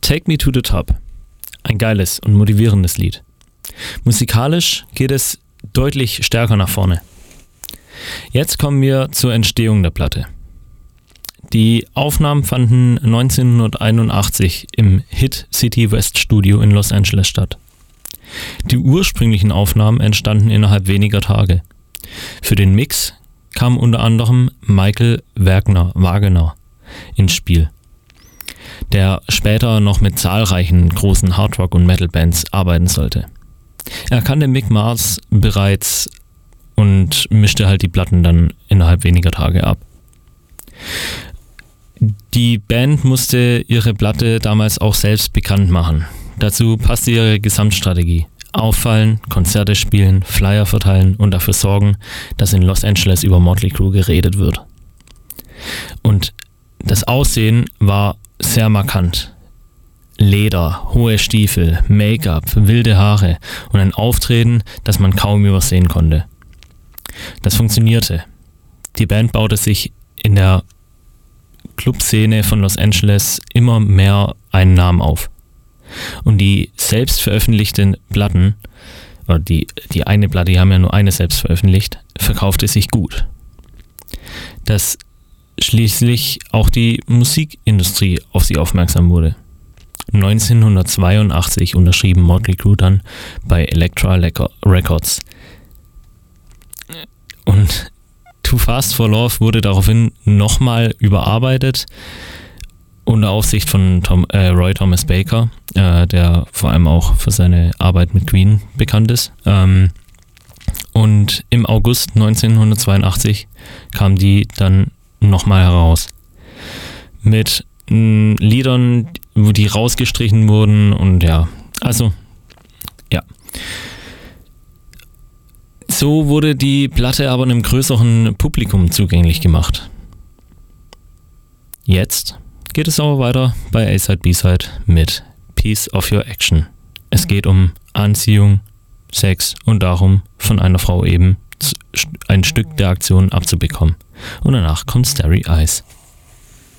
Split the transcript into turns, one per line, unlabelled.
Take Me to the Top. Ein geiles und motivierendes Lied. Musikalisch geht es deutlich stärker nach vorne. Jetzt kommen wir zur Entstehung der Platte. Die Aufnahmen fanden 1981 im Hit City West Studio in Los Angeles statt. Die ursprünglichen Aufnahmen entstanden innerhalb weniger Tage. Für den Mix kam unter anderem Michael Wagener ins Spiel, der später noch mit zahlreichen großen Hardrock- und Metal-Bands arbeiten sollte. Er kannte Mick Mars bereits und mischte halt die Platten dann innerhalb weniger Tage ab. Die Band musste ihre Platte damals auch selbst bekannt machen. Dazu passte ihre Gesamtstrategie. Auffallen, Konzerte spielen, Flyer verteilen und dafür sorgen, dass in Los Angeles über Motley Crue geredet wird. Und das Aussehen war sehr markant. Leder, hohe Stiefel, Make-up, wilde Haare und ein Auftreten, das man kaum übersehen konnte. Das funktionierte. Die Band baute sich in der Clubszene von Los Angeles immer mehr einen Namen auf. Und die selbst veröffentlichten Platten, oder die eine Platte, die haben ja nur eine selbst veröffentlicht, verkaufte sich gut. Dass schließlich auch die Musikindustrie auf sie aufmerksam wurde. 1982 unterschrieben Motley Crue dann bei Elektra Records. Und Too Fast for Love wurde daraufhin nochmal überarbeitet unter Aufsicht von Roy Thomas Baker, der vor allem auch für seine Arbeit mit Queen bekannt ist. Und im August 1982 kam die dann nochmal heraus. Mit Liedern, wo die rausgestrichen wurden und ja, also ja. So wurde die Platte aber einem größeren Publikum zugänglich gemacht. Jetzt geht es aber weiter bei A-Side B-Side mit Piece of Your Action. Es geht um Anziehung, Sex und darum, von einer Frau eben ein Stück der Aktion abzubekommen. Und danach kommt Starry Eyes.